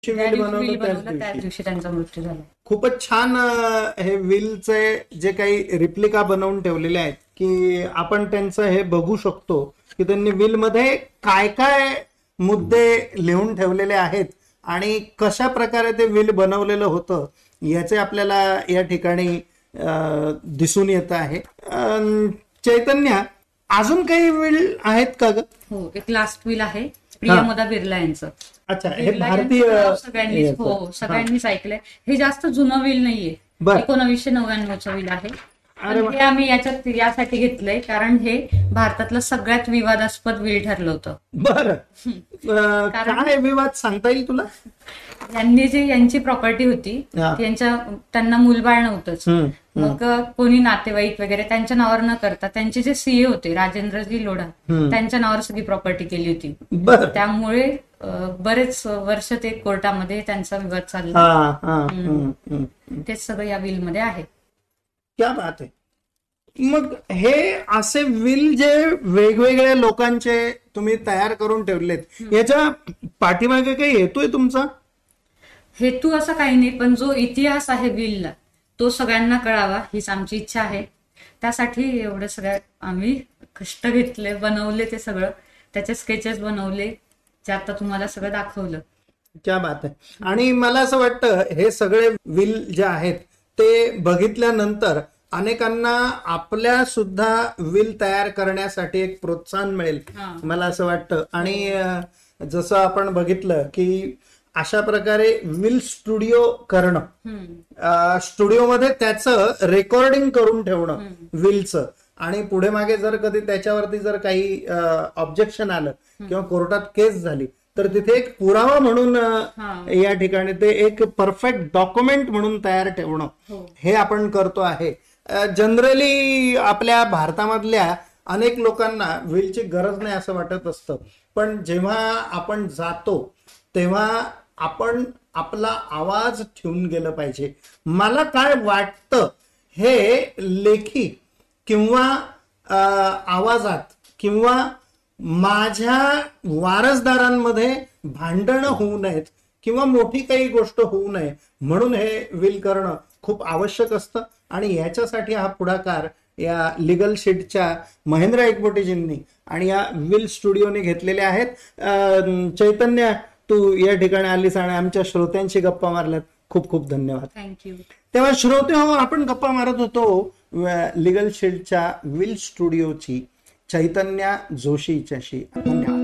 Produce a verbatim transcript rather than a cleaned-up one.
दिवशी ज्या विल दिवशी बनवलं विल त्याच बनवलं त्याच दिवशी दिवशी त्यांचा मृत्यू झाला. खूपच छान. अं, हे विलचे जे काही रिप्लिका बनवून ठेवलेले आहेत की आपण त्यांचं हे बघू शकतो की त्यांनी विल मध्ये काय काय मुद्दे लिहून ठेवलेले आहेत आणि कशा प्रकारे ते विल बनवलेलं होतं याचे आपल्याला या ठिकाणी अं, दिसून येत आहे. अं, चैतन्य, अजून काही विल आहेत का ग? हो, एक लास्ट विल आहे प्रियमदा बिर्ला यांचं. अच्छा, हे बिर्ला भारतीय यांचं नाव सगळ्यांनीच याचं. हो सगळ्यांनीच ऐकलंय. हे जास्त जुनं विल नाहीये, बर. एकोणावीसशे नव्याण्णवचं विल आहे. अरे पण वा. हे आम्ही याच्यात यासाठी घेतलंय कारण हे भारतातलं सगळ्यात विवादास्पद विल ठरलं होतं. बर. काय विवाद सांगता येईल तुला? यांनी जे यांची प्रॉपर्टी होती हा. ती यांच्या त्यांना मूलबाळ नव्हतंच. हम्म, हम्म. मग कोणी नातेवाईक वगैरे त्यांच्या नावावर न करता त्यांचे जे सीए होते राजेंद्रजी लोढा हम्म. त्यांच्या नावावर सगळी प्रॉपर्टी केली होती. बर. त्यामुळे अं, बरेच वर्ष ते कोर्टामध्ये त्यांचा विवाद चालला. हा, हा, हम्म, हम्म. तेच सगळं या विल मध्ये आहे. क्या बात आहे. मग हे असे विल जे वेगवेगळ्या लोकांचे तुम्ही तयार करून ठेवलेत, याच्या पाठीमागे काही हेतू आहे तुमचा? हेतू असा काही नाही, पण जो इतिहास आहे विलला तो सगळ्यांना कळावा हीच आमची इच्छा आहे. त्यासाठी एवढं सगळं आम्ही कष्ट घेतले, बनवले ते सगळं, त्याचे स्केचेस बनवले जे आता तुम्हाला सगळं दाखवलं. क्या बात आहे. आणि मला असं वाटतं हे सगळे विल जे आहेत ते बघितल्यानंतर अनेकांना आपल्या सुद्धा विल तयार करण्यासाठी एक प्रोत्साहन मिळेल हा. मला असं वाटतं. आणि अं, जसं आपण बघितलं की अशा प्रकारे विल स्टुडिओ करणं, हम्म. स्टुडिओमध्ये त्याचं रेकॉर्डिंग करून ठेवणं विलचं, आणि पुढे मागे जर कधी त्याच्यावरती जर काही ऑब्जेक्शन आलं किंवा कोर्टात केस झाली तर तिथे एक पुरावा म्हणून हा. या ठिकाणी ते एक परफेक्ट डॉक्युमेंट म्हणून तयार ठेवणं हो. हे आपण करतो आहे. जनरली आपल्या भारतामधल्या अनेक लोकांना विलची गरज नाही असं वाटत असतं, पण जेव्हा आपण जातो तेव्हा आपण आपला आवाज ठेवून गेलं पाहिजे. मला काय वाटतं हे लेखी किंवा आवाजात किंवा माझ्या वारसदारांमध्ये भांडणं होऊ नयेत किंवा मोठी काही गोष्ट होऊ नये म्हणून हे विल करणं खूप आवश्यक असतं. आणि याच्यासाठी हा पुढाकार या लिगल शीटच्या महेंद्र एकबोटेजींनी आणि या विल स्टुडिओने घेतलेले आहेत. चैतन्य, तू या ठिकाणी आलीस आणि आमच्या श्रोत्यांशी गप्पा मारल्यात, खूप खूप धन्यवाद. थँक्यू. तेव्हा श्रोते हो, आपण गप्पा मारत होतो लिगल शील्डच्या विल स्टुडिओची चैतन्य जोशी हिच्याशी. धन्यवाद.